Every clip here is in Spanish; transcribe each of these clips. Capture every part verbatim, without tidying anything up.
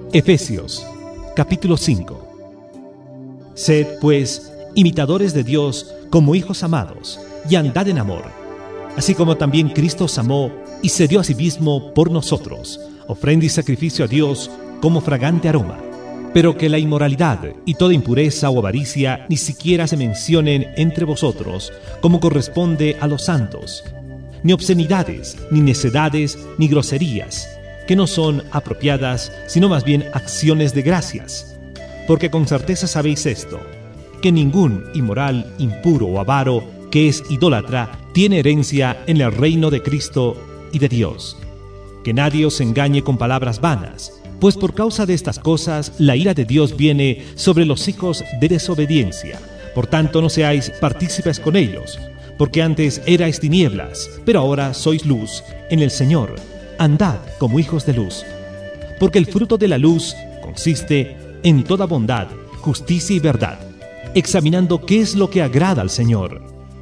Efesios, capítulo cinco. Sed, pues, imitadores de Dios como hijos amados, y andad en amor, así como también Cristo os amó y se dio a sí mismo por nosotros, ofrenda y sacrificio a Dios como fragante aroma. Pero que la inmoralidad y toda impureza o avaricia ni siquiera se mencionen entre vosotros, como corresponde a los santos, ni obscenidades, ni necedades, ni groserías, que no son apropiadas, sino más bien acciones de gracias. Porque con certeza sabéis esto, que ningún inmoral, impuro o avaro, que es idólatra, tiene herencia en el reino de Cristo y de Dios. Que nadie os engañe con palabras vanas, pues por causa de estas cosas la ira de Dios viene sobre los hijos de desobediencia. Por tanto, no seáis partícipes con ellos, porque antes erais tinieblas, pero ahora sois luz en el Señor. Andad como hijos de luz. Porque el fruto de la luz consiste en toda bondad, justicia y verdad, examinando qué es lo que agrada al Señor.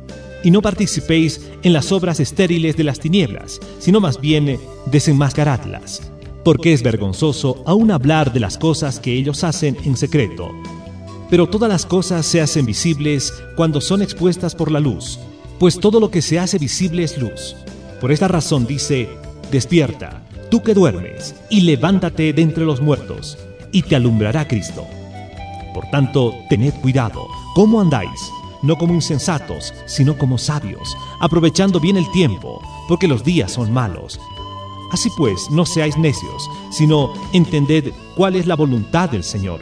Y no participéis en las obras estériles de las tinieblas, sino más bien desenmascaradlas. Porque es vergonzoso aún hablar de las cosas que ellos hacen en secreto. Pero todas las cosas se hacen visibles cuando son expuestas por la luz, pues todo lo que se hace visible es luz. Por esta razón dice: despierta, tú que duermes, y levántate de entre los muertos, y te alumbrará Cristo. Por tanto, tened cuidado, ¿cómo andáis? No como insensatos, sino como sabios, aprovechando bien el tiempo, porque los días son malos. Así pues, no seáis necios, sino entended cuál es la voluntad del Señor.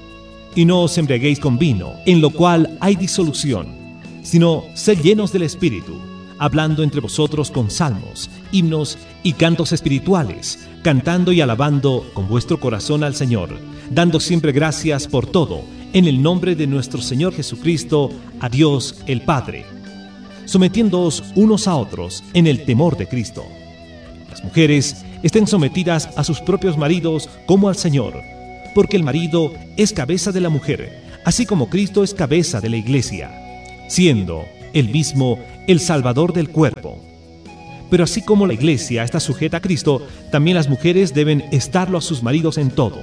Y no os embriaguéis con vino, en lo cual hay disolución, sino sed llenos del Espíritu, hablando entre vosotros con salmos, himnos y cantos espirituales, cantando y alabando con vuestro corazón al Señor, dando siempre gracias por todo, en el nombre de nuestro Señor Jesucristo, a Dios el Padre, sometiéndoos unos a otros en el temor de Cristo. Las mujeres estén sometidas a sus propios maridos como al Señor, porque el marido es cabeza de la mujer, así como Cristo es cabeza de la iglesia, siendo él mismo el Salvador del cuerpo. Pero así como la iglesia está sujeta a Cristo, también las mujeres deben estarlo a sus maridos en todo.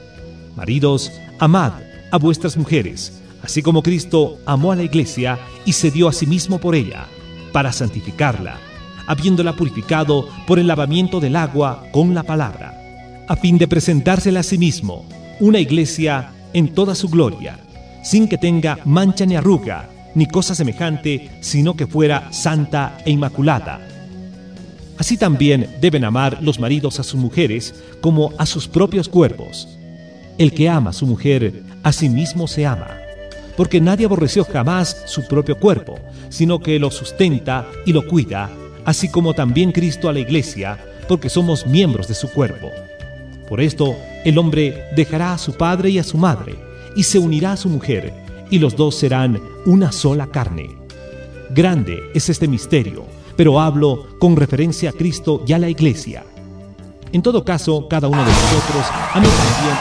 Maridos, amad a vuestras mujeres, así como Cristo amó a la iglesia y se dio a sí mismo por ella, para santificarla, habiéndola purificado por el lavamiento del agua con la palabra, a fin de presentársela a sí mismo, una iglesia en toda su gloria, sin que tenga mancha ni arruga, ni cosa semejante, sino que fuera santa e inmaculada. Así también deben amar los maridos a sus mujeres como a sus propios cuerpos. El que ama a su mujer, a sí mismo se ama, porque nadie aborreció jamás su propio cuerpo, sino que lo sustenta y lo cuida, así como también Cristo a la iglesia, porque somos miembros de su cuerpo. Por esto, el hombre dejará a su padre y a su madre, y se unirá a su mujer, y los dos serán una sola carne. Grande es este misterio, pero hablo con referencia a Cristo y a la iglesia. En todo caso, cada uno de nosotros ame también